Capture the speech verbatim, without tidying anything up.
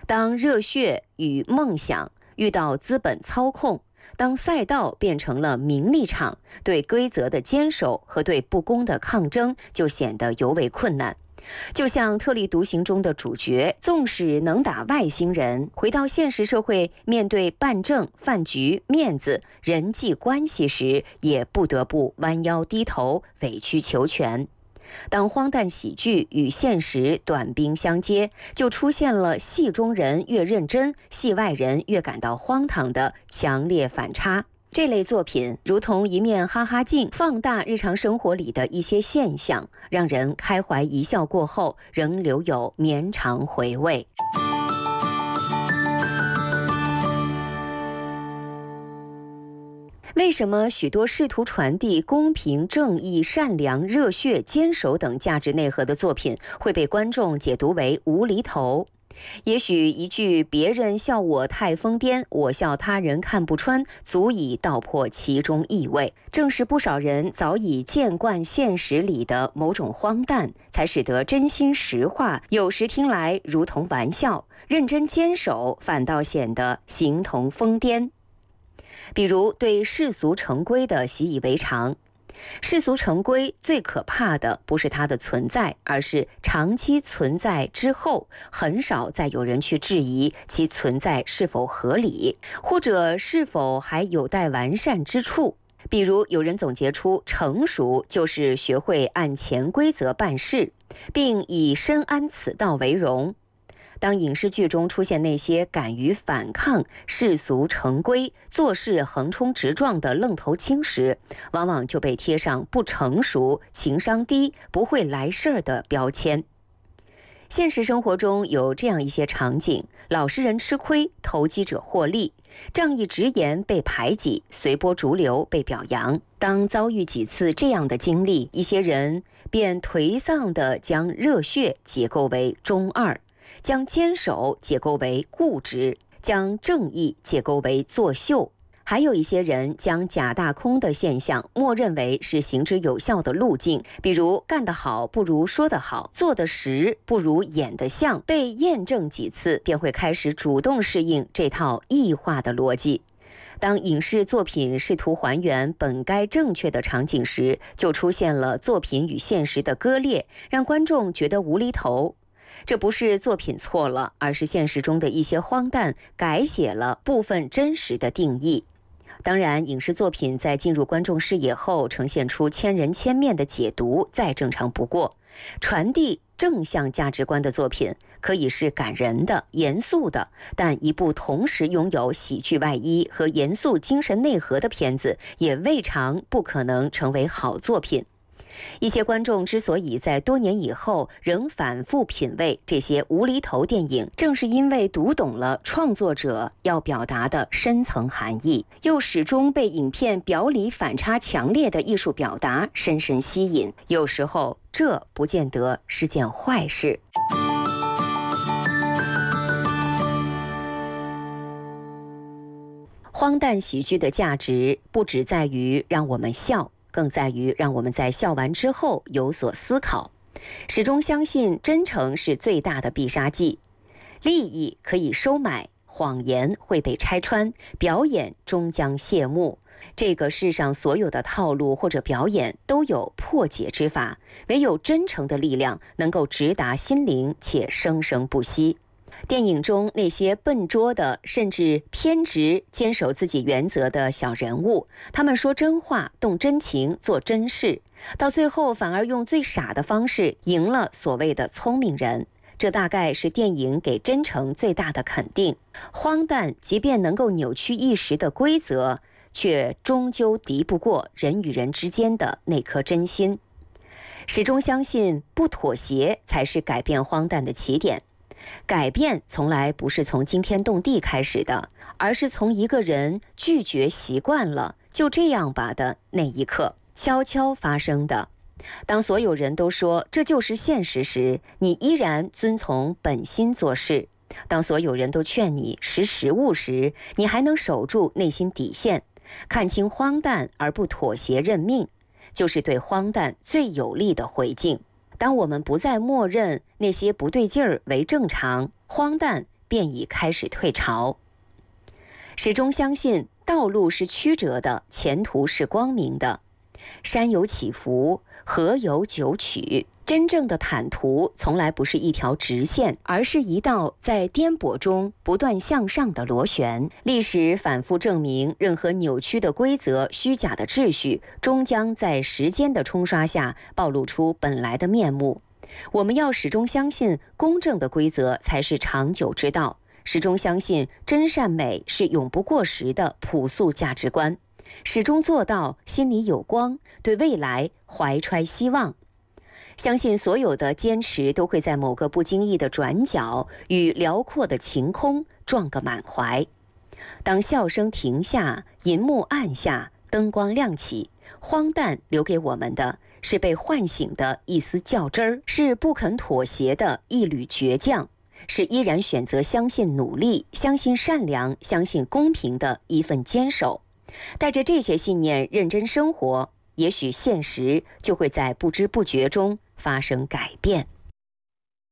当热血与梦想遇到资本操控，当赛道变成了名利场，对规则的坚守和对不公的抗争就显得尤为困难。就像特立独行中的主角，纵使能打外星人，回到现实社会，面对办证、饭局、面子、人际关系时，也不得不弯腰低头，委曲求全。当荒诞喜剧与现实短兵相接，就出现了戏中人越认真，戏外人越感到荒唐的强烈反差。这类作品如同一面哈哈镜，放大日常生活里的一些现象，让人开怀一笑过后，仍留有绵长回味。为什么许多试图传递公平、正义、善良、热血、坚守等价值内核的作品会被观众解读为无厘头？也许一句别人笑我太疯癫，我笑他人看不穿，足以道破其中意味。正是不少人早已见惯现实里的某种荒诞，才使得真心实话有时听来如同玩笑，认真坚守反倒显得形同疯癫。比如对世俗成规的习以为常。世俗成规最可怕的不是它的存在，而是长期存在之后，很少再有人去质疑其存在是否合理，或者是否还有待完善之处。比如有人总结出，成熟就是学会按潜规则办事，并以深谙此道为荣。当影视剧中出现那些敢于反抗世俗成规、做事横冲直撞的愣头青时，往往就被贴上不成熟、情商低、不会来事儿的标签。现实生活中有这样一些场景：老实人吃亏，投机者获利；仗义直言被排挤，随波逐流被表扬。当遭遇几次这样的经历，一些人便颓丧地将热血解构为中二，将坚守解构为固执，将正义解构为作秀。还有一些人将假大空的现象默认为是行之有效的路径，比如干得好不如说得好，做得实不如演得像，被验证几次便会开始主动适应这套异化的逻辑。当影视作品试图还原本该正确的场景时，就出现了作品与现实的割裂，让观众觉得无厘头。这不是作品错了，而是现实中的一些荒诞改写了部分真实的定义。当然，影视作品在进入观众视野后呈现出千人千面的解读，再正常不过。传递正向价值观的作品可以是感人的、严肃的，但一部同时拥有喜剧外衣和严肃精神内核的片子，也未尝不可能成为好作品。一些观众之所以在多年以后仍反复品味这些无厘头电影，正是因为读懂了创作者要表达的深层含义，又始终被影片表里反差强烈的艺术表达深深吸引。有时候这不见得是件坏事。荒诞喜剧的价值不只在于让我们笑，更在于让我们在笑完之后有所思考。始终相信真诚是最大的必杀技。利益可以收买，谎言会被拆穿，表演终将谢幕。这个世上所有的套路或者表演都有破解之法，唯有真诚的力量能够直达心灵且生生不息。电影中那些笨拙的甚至偏执坚守自己原则的小人物，他们说真话，动真情，做真事，到最后反而用最傻的方式赢了所谓的聪明人。这大概是电影给真诚最大的肯定。荒诞即便能够扭曲一时的规则，却终究敌不过人与人之间的那颗真心。始终相信不妥协才是改变荒诞的起点。改变从来不是从惊天动地开始的，而是从一个人拒绝习惯了就这样吧的那一刻悄悄发生的。当所有人都说这就是现实时，你依然遵从本心做事；当所有人都劝你识时务时，你还能守住内心底线，看清荒诞而不妥协认命，就是对荒诞最有力的回敬。当我们不再默认那些不对劲儿为正常，荒诞便已开始退潮。始终相信道路是曲折的，前途是光明的。山有起伏，河有九曲，真正的坦途从来不是一条直线，而是一道在颠簸中不断向上的螺旋。历史反复证明，任何扭曲的规则、虚假的秩序，终将在时间的冲刷下暴露出本来的面目。我们要始终相信，公正的规则才是长久之道，始终相信真善美是永不过时的朴素价值观，始终做到心里有光，对未来怀揣希望。相信所有的坚持都会在某个不经意的转角与辽阔的晴空撞个满怀。当笑声停下，银幕暗下，灯光亮起，荒诞留给我们的是被唤醒的一丝较真儿，是不肯妥协的一缕倔强，是依然选择相信努力、相信善良、相信公平的一份坚守。带着这些信念认真生活，也许现实就会在不知不觉中发生改变。